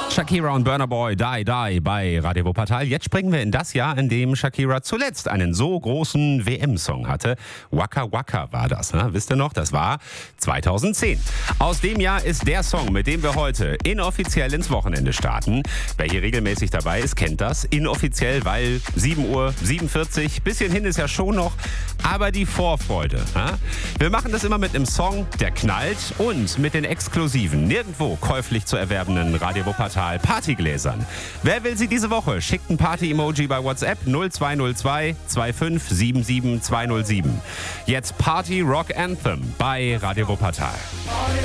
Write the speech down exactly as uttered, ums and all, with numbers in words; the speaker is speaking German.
Shakira und Burna Boy, Die Die bei Radio Wuppertal. Jetzt springen wir in das Jahr, in dem Shakira zuletzt einen so großen W M-Song hatte. Waka Waka war das, ne? Wisst ihr noch? Das war zweitausendzehn. Aus dem Jahr ist der Song, mit dem wir heute inoffiziell ins Wochenende starten. Wer hier regelmäßig dabei ist, kennt das. Inoffiziell, weil sieben Uhr siebenundvierzig, bisschen hin ist ja schon noch, aber die Vorfreude. Ne? Wir machen das immer mit einem Song, der knallt und mit den exklusiven, nirgendwo käuflich zu erwerbenden Radio Wuppertal Partygläsern. Wer will sie diese Woche? Schickt ein Party-Emoji bei WhatsApp null zwei null zwei zwei fünf sieben sieben zwei null sieben. Jetzt Party Rock Anthem bei Radio Wuppertal.